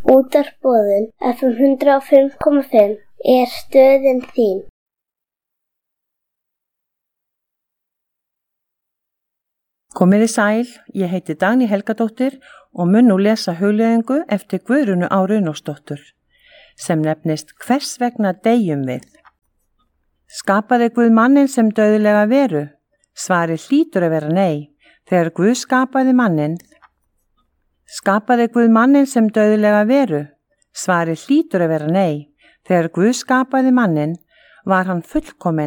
Útvarpsboðun FM 105,5 er stöðin þín. Komiði sæl, ég heiti Dagný Helgadóttir og mun nú lesa hugleiðingu eftir Guðrúnu Á. Runólfsdóttur, sem nefnist Hvers vegna deyjum við? Skapaði Guð manninn sem dauðlega veru? Svarið hlýtur að vera nei. Þegar Guð skapaði manninn. Skapaði Guð manninn sem dauðlega veru? Svarið hlýtur að vera nei. Þegar Guð skapaði manninn var hann fullkominn